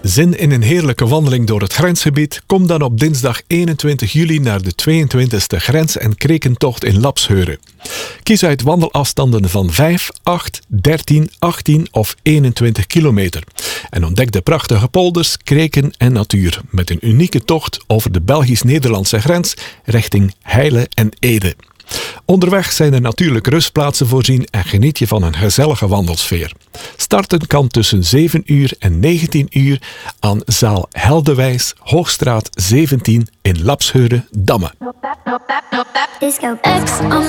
Zin in een heerlijke wandeling door het grensgebied? Kom dan op dinsdag 21 juli naar de 22e grens- en krekentocht in Lapsheuren. Kies uit wandelafstanden van 5, 8, 13, 18 of 21 kilometer. En ontdek de prachtige polders, kreken en natuur met een unieke tocht over de Belgisch-Nederlandse grens richting Heile en Ede. Onderweg zijn er natuurlijk rustplaatsen voorzien en geniet je van een gezellige wandelsfeer. Starten kan tussen 7 uur en 19 uur aan zaal Heldewijs, Hoogstraat 17 in Lapsheuren, Damme.